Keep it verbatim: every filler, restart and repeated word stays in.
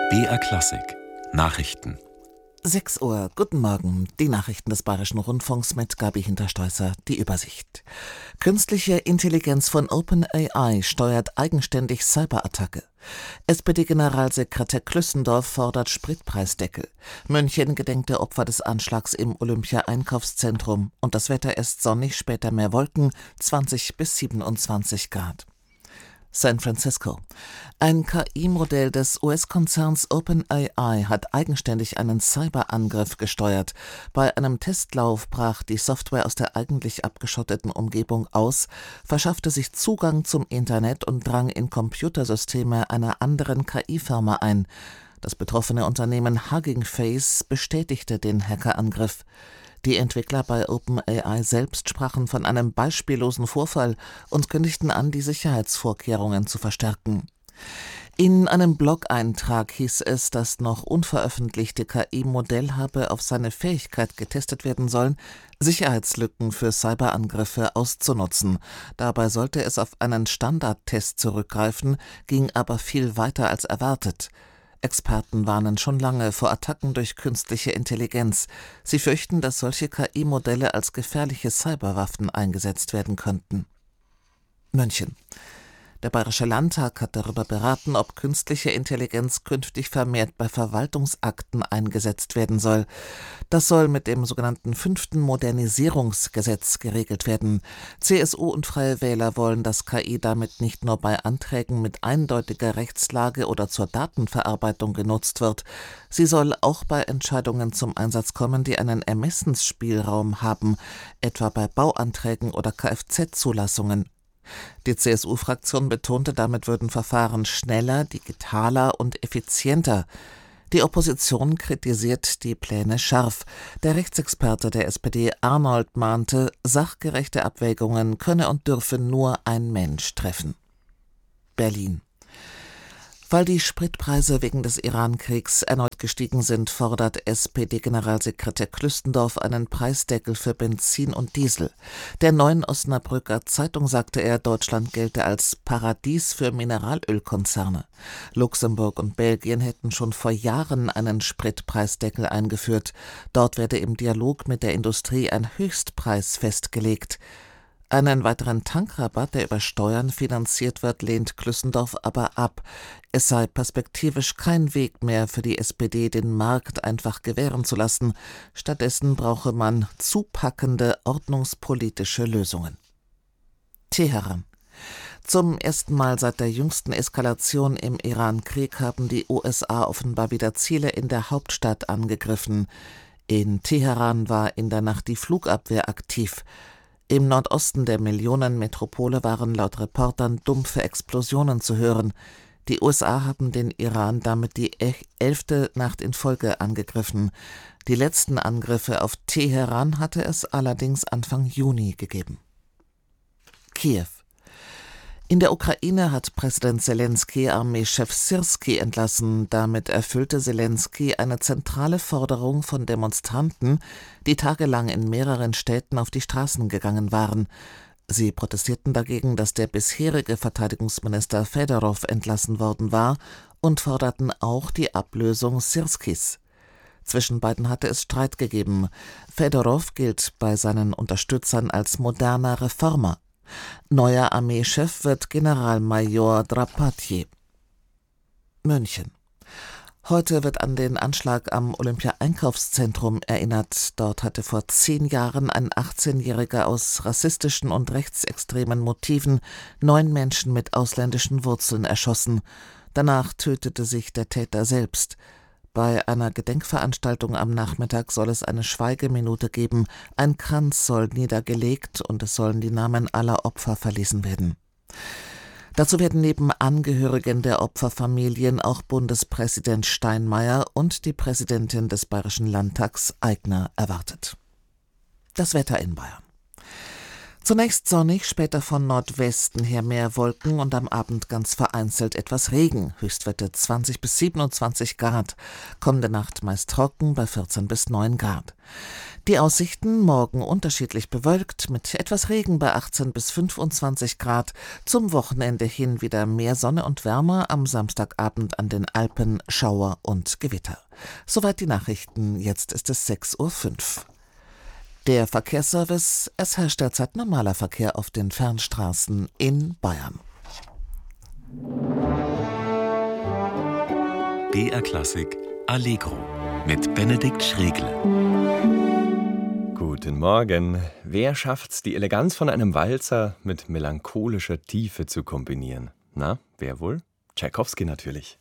B R Klassik Nachrichten. sechs Uhr, guten Morgen, die Nachrichten des Bayerischen Rundfunks mit Gabi Hinterstoißer, die Übersicht. Künstliche Intelligenz von OpenAI steuert eigenständig Cyberattacke. S P D-Generalsekretär Klüssendorf fordert Spritpreisdeckel. München gedenkt der Opfer des Anschlags im Olympia-Einkaufszentrum. Und das Wetter ist sonnig, später mehr Wolken, zwanzig bis siebenundzwanzig Grad. San Francisco. Ein K I-Modell des U S-Konzerns OpenAI hat eigenständig einen Cyberangriff gesteuert. Bei einem Testlauf brach die Software aus der eigentlich abgeschotteten Umgebung aus, verschaffte sich Zugang zum Internet und drang in Computersysteme einer anderen K I-Firma ein. Das betroffene Unternehmen Hugging Face bestätigte den Hackerangriff. Die Entwickler bei OpenAI selbst sprachen von einem beispiellosen Vorfall und kündigten an, die Sicherheitsvorkehrungen zu verstärken. In einem Blog-Eintrag hieß es, dass noch unveröffentlichte K I-Modell habe auf seine Fähigkeit getestet werden sollen, Sicherheitslücken für Cyberangriffe auszunutzen. Dabei sollte es auf einen Standardtest zurückgreifen, ging aber viel weiter als erwartet. Experten warnen schon lange vor Attacken durch künstliche Intelligenz. Sie fürchten, dass solche K I-Modelle als gefährliche Cyberwaffen eingesetzt werden könnten. München. Der Bayerische Landtag hat darüber beraten, ob künstliche Intelligenz künftig vermehrt bei Verwaltungsakten eingesetzt werden soll. Das soll mit dem sogenannten fünften Modernisierungsgesetz geregelt werden. C S U und Freie Wähler wollen, dass K I damit nicht nur bei Anträgen mit eindeutiger Rechtslage oder zur Datenverarbeitung genutzt wird. Sie soll auch bei Entscheidungen zum Einsatz kommen, die einen Ermessensspielraum haben, etwa bei Bauanträgen oder Kfz-Zulassungen. Die C S U-Fraktion betonte, damit würden Verfahren schneller, digitaler und effizienter. Die Opposition kritisiert die Pläne scharf. Der Rechtsexperte der S P D Arnold mahnte, sachgerechte Abwägungen könne und dürfe nur ein Mensch treffen. Berlin. Weil die Spritpreise wegen des Iran-Kriegs erneut gestiegen sind, fordert S P D-Generalsekretär Klüssendorf einen Preisdeckel für Benzin und Diesel. Der Neuen Osnabrücker Zeitung sagte er, Deutschland gelte als Paradies für Mineralölkonzerne. Luxemburg und Belgien hätten schon vor Jahren einen Spritpreisdeckel eingeführt. Dort werde im Dialog mit der Industrie ein Höchstpreis festgelegt. Einen weiteren Tankrabatt, der über Steuern finanziert wird, lehnt Klüssendorf aber ab. Es sei perspektivisch kein Weg mehr für die S P D, den Markt einfach gewähren zu lassen. Stattdessen brauche man zupackende ordnungspolitische Lösungen. Teheran. Zum ersten Mal seit der jüngsten Eskalation im Iran-Krieg haben die U S A offenbar wieder Ziele in der Hauptstadt angegriffen. In Teheran war in der Nacht die Flugabwehr aktiv. Im Nordosten der Millionenmetropole waren laut Reportern dumpfe Explosionen zu hören. Die U S A haben den Iran damit die elfte Nacht in Folge angegriffen. Die letzten Angriffe auf Teheran hatte es allerdings Anfang Juni gegeben. Kiew. In der Ukraine hat Präsident Selenskyj Armeechef Syrskij entlassen. Damit erfüllte Selenskyj eine zentrale Forderung von Demonstranten, die tagelang in mehreren Städten auf die Straßen gegangen waren. Sie protestierten dagegen, dass der bisherige Verteidigungsminister Fedorov entlassen worden war und forderten auch die Ablösung Syrskijs. Zwischen beiden hatte es Streit gegeben. Fedorov gilt bei seinen Unterstützern als moderner Reformer. Neuer Armeechef wird Generalmajor Drapatje. München. Heute wird an den Anschlag am Olympia-Einkaufszentrum erinnert. Dort hatte vor zehn Jahren ein achtzehnjähriger aus rassistischen und rechtsextremen Motiven neun Menschen mit ausländischen Wurzeln erschossen. Danach tötete sich der Täter selbst. Bei einer Gedenkveranstaltung am Nachmittag soll es eine Schweigeminute geben. Ein Kranz soll niedergelegt und es sollen die Namen aller Opfer verlesen werden. Dazu werden neben Angehörigen der Opferfamilien auch Bundespräsident Steinmeier und die Präsidentin des Bayerischen Landtags Aigner erwartet. Das Wetter in Bayern. Zunächst sonnig, später von Nordwesten her mehr Wolken und am Abend ganz vereinzelt etwas Regen. Höchstwerte zwanzig bis siebenundzwanzig Grad. Kommende Nacht meist trocken bei vierzehn bis neun Grad. Die Aussichten: morgen unterschiedlich bewölkt mit etwas Regen bei achtzehn bis fünfundzwanzig Grad. Zum Wochenende hin wieder mehr Sonne und wärmer. Am Samstagabend an den Alpen Schauer und Gewitter. Soweit die Nachrichten. Jetzt ist es sechs Uhr fünf. Der Verkehrsservice: Es herrscht derzeit normaler Verkehr auf den Fernstraßen in Bayern. B R Klassik Allegro mit Benedikt Schregle. Guten Morgen. Wer schafft's, die Eleganz von einem Walzer mit melancholischer Tiefe zu kombinieren? Na, wer wohl? Tschaikowski natürlich.